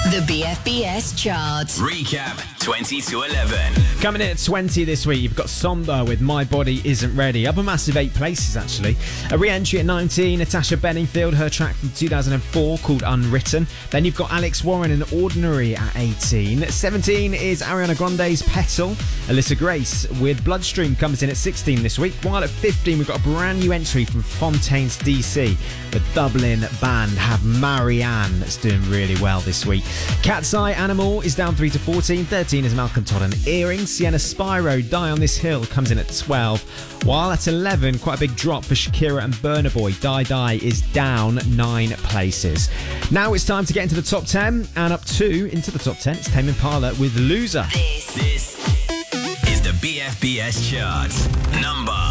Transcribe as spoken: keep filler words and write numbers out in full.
The B F B S chart. Recap twenty to eleven. Coming in at twenty this week, you've got Somber with My Body Isn't Ready. Up a massive eight places, actually. A re-entry at nineteen, Natasha Bedingfield, her track from two thousand four called Unwritten. Then you've got Alex Warren and Ordinary at eighteen. At seventeen is Ariana Grande's Petal. Alyssa Grace with Bloodstream comes in at sixteen this week. While at fifteen, we've got a brand new entry from Fontaines D C. The Dublin band have Marianne that's doing really well this week. Cat's Eye Animal is down three to fourteen. thirteen is Malcolm Todd and Earring. Sienna Spyro, Die on This Hill, comes in at twelve. While at eleven, quite a big drop for Shakira and Burna Boy. Die Die is down nine places. Now it's time to get into the top ten. And up two into the top ten, it's Tame Impala with Loser. This, This is the B F B S chart. Number